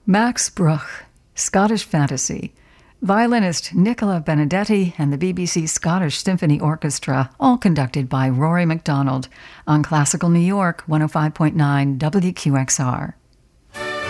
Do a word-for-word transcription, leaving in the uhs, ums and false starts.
Max Bruch, Scottish Fantasy. Violinist Nicola Benedetti and the B B C Scottish Symphony Orchestra, all conducted by Rory MacDonald on Classical New York one oh five point nine W Q X R.